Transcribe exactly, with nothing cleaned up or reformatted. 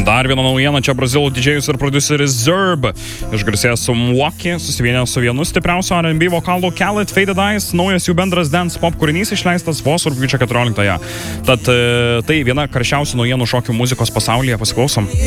Dar viena naujiena, čia brazilų didžėjus ir prodiuseris Zerb išgarsėjęs su Milwaukee, susivienė su vienu stipriausiu R and B vokalų Khaled Faded Eyes, naujas jų bendras dance pop kūrinys išleistas vos rugpjūčio keturioliktąją. Tad tai viena karščiausių naujienų šokių muzikos pasaulyje, pasiklausom.